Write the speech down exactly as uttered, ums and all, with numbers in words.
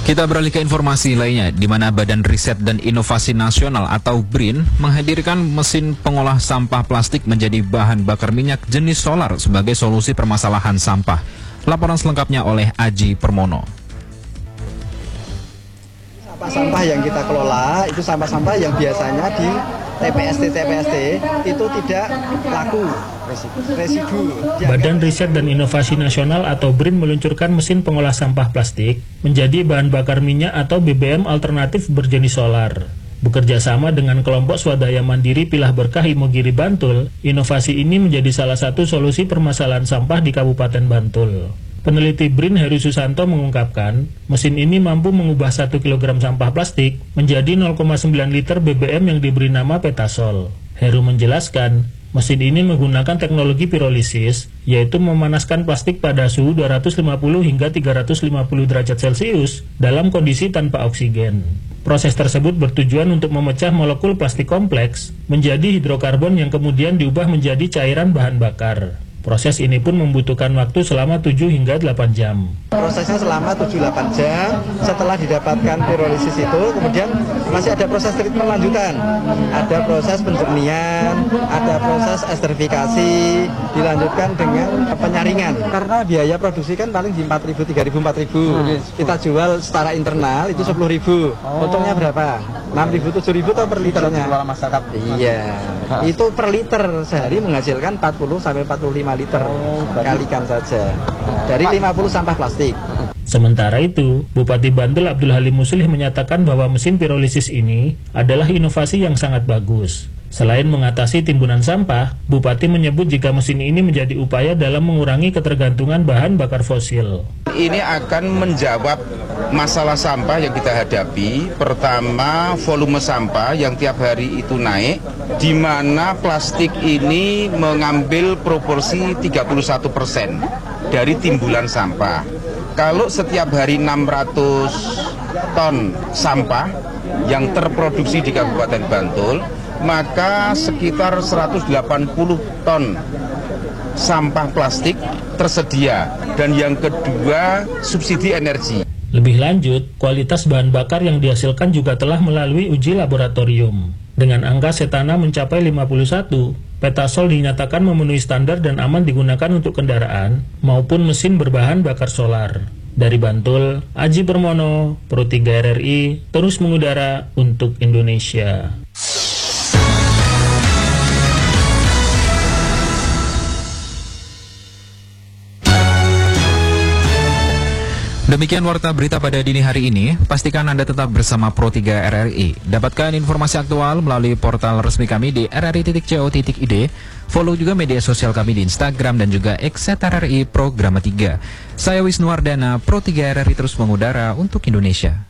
Kita beralih ke informasi lainnya, di mana Badan Riset dan Inovasi Nasional atau BRIN menghadirkan mesin pengolah sampah plastik menjadi bahan bakar minyak jenis solar sebagai solusi permasalahan sampah. Laporan selengkapnya oleh Aji Permono. Sampah-sampah yang kita kelola itu sampah-sampah yang biasanya di T P S T T P S T itu tidak laku residu. Badan Riset dan Inovasi Nasional atau BRIN meluncurkan mesin pengolah sampah plastik menjadi bahan bakar minyak atau B B M alternatif berjenis solar. Bekerja sama dengan kelompok swadaya mandiri Pilah Berkah Imogiri Bantul, inovasi ini menjadi salah satu solusi permasalahan sampah di Kabupaten Bantul. Peneliti BRIN Heru Susanto mengungkapkan, mesin ini mampu mengubah satu kilogram sampah plastik menjadi nol koma sembilan liter B B M yang diberi nama Petasol. Heru menjelaskan, mesin ini menggunakan teknologi pirolisis, yaitu memanaskan plastik pada suhu dua ratus lima puluh hingga tiga ratus lima puluh derajat Celcius dalam kondisi tanpa oksigen. Proses tersebut bertujuan untuk memecah molekul plastik kompleks menjadi hidrokarbon yang kemudian diubah menjadi cairan bahan bakar. Proses ini pun membutuhkan waktu selama tujuh hingga delapan jam. Prosesnya selama tujuh sampai delapan jam, setelah didapatkan pirolisis itu, kemudian masih ada proses treatment lanjutan. Ada proses penjernihan, ada proses esterifikasi, dilanjutkan dengan penyaringan. Karena biaya produksi kan paling di empat ribu, tiga ribu, empat ribu. Hmm. Kita jual secara internal itu sepuluh ribu. Oh. Untungnya berapa? enam ribu, tujuh ribu atau per liternya? Masyarakat. Iya, ha. Itu per liter sehari menghasilkan empat puluh sampai empat puluh lima liter. Oh, kalikan saja dari lima puluh sampah plastik. Sementara itu, Bupati Bantul Abdul Halim Muslih menyatakan bahwa mesin pirolisis ini adalah inovasi yang sangat bagus. Selain mengatasi timbunan sampah, Bupati menyebut jika mesin ini menjadi upaya dalam mengurangi ketergantungan bahan bakar fosil. Ini akan menjawab masalah sampah yang kita hadapi. Pertama, volume sampah yang tiap hari itu naik, di mana plastik ini mengambil proporsi tiga puluh satu persen dari timbulan sampah. Kalau setiap hari enam ratus ton sampah yang terproduksi di Kabupaten Bantul, maka sekitar seratus delapan puluh ton sampah plastik tersedia. Dan yang kedua, subsidi energi. Lebih lanjut, kualitas bahan bakar yang dihasilkan juga telah melalui uji laboratorium. Dengan angka setana mencapai lima puluh satu, Petasol dinyatakan memenuhi standar dan aman digunakan untuk kendaraan maupun mesin berbahan bakar solar. Dari Bantul, Aji Permono, Pro tiga R R I, terus mengudara untuk Indonesia. Demikian warta berita pada dini hari ini. Pastikan Anda tetap bersama Pro tiga R R I. Dapatkan informasi aktual melalui portal resmi kami di r r i titik co titik i d. Follow juga media sosial kami di Instagram dan juga X R R I Programa tiga. Saya Wisnu Wardana, Pro tiga R R I terus mengudara untuk Indonesia.